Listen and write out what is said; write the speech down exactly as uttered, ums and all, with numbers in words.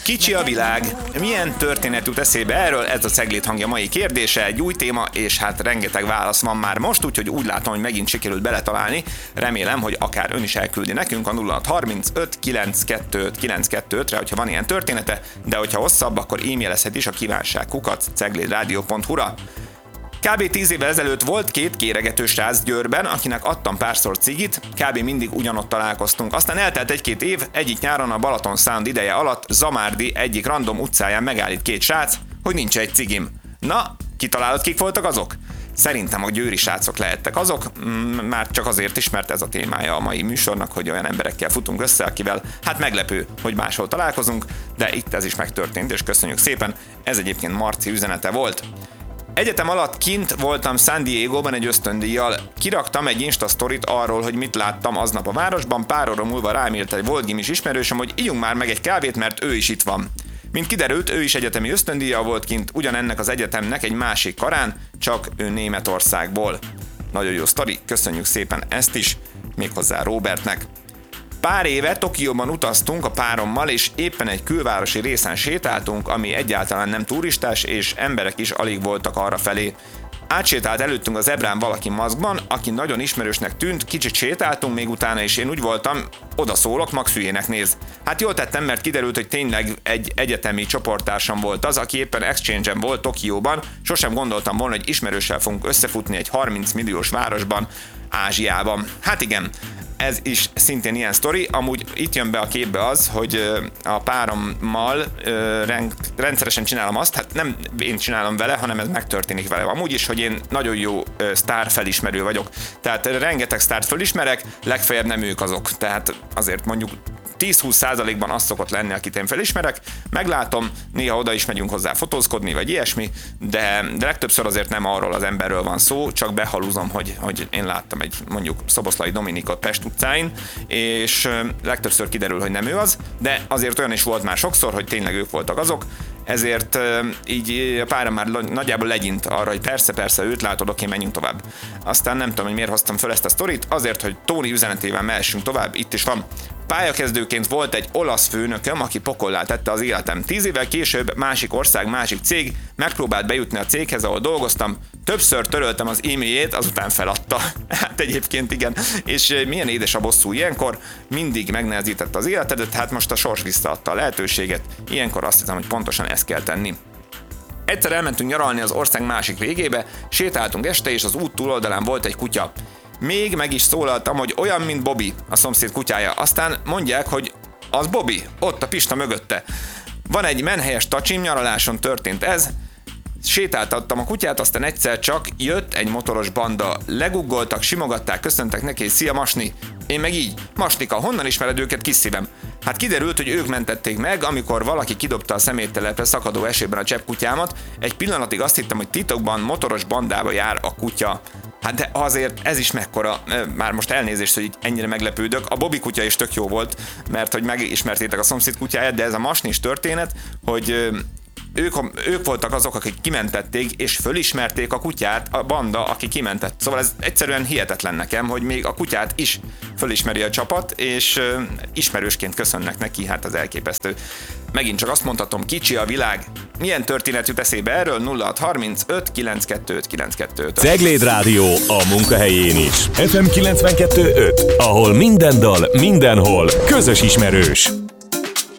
Kicsi a világ. Milyen történet jut eszébe erről? Ez a Cegléd hangja mai kérdése, egy új téma, és hát rengeteg válasz van már most, úgyhogy úgy látom, hogy megint sikerült beletalálni. Remélem, hogy akár ön is elküldi nekünk a nulla hat harmincöt kilencszázkettőt kilencszázkettőtre, hogyha van ilyen története, de hogyha hosszabb, akkor e-mailezhet is a kívánság kukac ceglédradio pont hu-ra. Kb. tíz évvel ezelőtt volt két kéregető srác Győrben, akinek adtam párszor cigit, kb. Mindig ugyanott találkoztunk. Aztán eltelt egy-két év, egyik nyáron a Balaton Sound ideje alatt Zamárdi egyik random utcáján megállít két srác, hogy nincs egy cigim. Na, kitalálod, kik voltak azok? Szerintem a győri srácok lehettek azok, már csak azért is, mert ez a témája a mai műsornak, hogy olyan emberekkel futunk össze, akivel hát meglepő, hogy máshol találkozunk, de itt ez is megtörtént, és köszönjük szépen, ez egyébként Marci üzenete volt. Egyetem alatt kint voltam San Diegóban egy ösztöndíjjal. Kiraktam egy Insta sztorit arról, hogy mit láttam aznap a városban, pár óra múlva rám írt egy volt gimis ismerősöm, hogy ígyunk már meg egy kávét, mert ő is itt van. Mint kiderült, ő is egyetemi ösztöndíjjal volt kint, ugyanennek az egyetemnek egy másik karán, csak ő Németországból. Nagyon jó sztori, köszönjük szépen ezt is, méghozzá Robertnek. Pár éve Tokióban utaztunk a párommal, és éppen egy külvárosi részen sétáltunk, ami egyáltalán nem turistás, és emberek is alig voltak arra felé. Átsétált előttünk az zebrán valaki maszkban, aki nagyon ismerősnek tűnt, kicsit sétáltunk még utána, és én úgy voltam, oda szólok, max hülyének néz. Hát jól tettem, mert kiderült, hogy tényleg egy egyetemi csoporttársam volt az, aki éppen exchange-en volt Tokióban, sosem gondoltam volna, hogy ismerőssel fogunk összefutni egy harminc milliós városban, Ázsiában. Hát igen, ez is szintén ilyen sztori, amúgy itt jön be a képbe az, hogy a párommal rendszeresen csinálom azt, hát nem én csinálom vele, hanem ez megtörténik vele. Amúgy is, hogy én nagyon jó sztár felismerő vagyok, tehát rengeteg sztárt felismerek, legfeljebb nem ők azok, tehát azért mondjuk tíz-húsz százalékban az szokott lenni, akit én felismerek, meglátom, néha oda is megyünk hozzá fotózkodni, vagy ilyesmi, de, de legtöbbször azért nem arról az emberről van szó, csak behalúzom, hogy, hogy én láttam egy mondjuk Szoboszlai Dominikot Pest utcáin, és legtöbbször kiderül, hogy nem ő az, de azért olyan is volt már sokszor, hogy tényleg ők voltak azok, ezért így a párom már nagyjából legyint arra, hogy persze, persze, őt látod, oké, menjünk tovább. Aztán nem tudom, hogy miért hoztam föl ezt a sztorit, azért, hogy Tóni üzenetével mehessünk tovább, itt is van. Pályakezdőként volt egy olasz főnököm, aki pokollá tette az életem. Tíz évvel később másik ország, másik cég megpróbált bejutni a céghez, ahol dolgoztam. Többször töröltem az e-mailjét, azután feladta. Hát egyébként igen. És milyen édes a bosszú ilyenkor, mindig megnehezítette az életedet, hát most a sors visszaadta a lehetőséget. Ilyenkor azt hiszem, hogy pontosan ezt kell tenni. Egyszer elmentünk nyaralni az ország másik végébe, sétáltunk este, és az út túloldalán volt egy kutya. Még meg is szólaltam, hogy olyan, mint Bobby, a szomszéd kutyája. Aztán mondják, hogy az Bobby, ott a Pista mögötte. Van egy menhelyes tacsim, nyaraláson történt ez. Sétáltattam a kutyát, aztán egyszer csak jött egy motoros banda. Leguggoltak, simogatták, köszöntek neki, és szia Masni. Én meg így, Masnika, honnan ismered őket, kis szívem? Hát kiderült, hogy ők mentették meg, amikor valaki kidobta a szeméttelepre szakadó esőben a cseppkutyámat. Egy pillanatig azt hittem, hogy titokban motoros bandába jár a kutya. Hát de azért ez is mekkora, már most elnézést, hogy ennyire meglepődök. A Bobby kutya is tök jó volt, mert hogy megismertétek a szomszéd kutyáját, de ez a Masnis történet, hogy ők, ők voltak azok, akik kimentették, és fölismerték a kutyát, a banda, aki kimentett. Szóval ez egyszerűen hihetetlen nekem, hogy még a kutyát is fölismeri a csapat, és uh, ismerősként köszönnek neki, hát az elképesztő. Megint csak azt mondhatom, kicsi a világ. Milyen történet jut eszébe erről? nulla hat harmincöt kilencszázkettőt kilencszázkettőt. Cegléd Rádió a munkahelyén is. ef em kilencvenkettő öt, ahol minden dal, mindenhol közös ismerős.